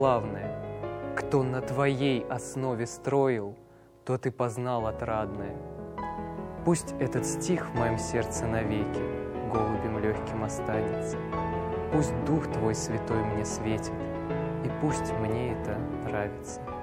славное. Кто на твоей основе строил, тот и познал отрадное. Пусть этот стих в моем сердце навеки голубем легким останется. Пусть Дух Твой Святой мне светит, и пусть мне это нравится.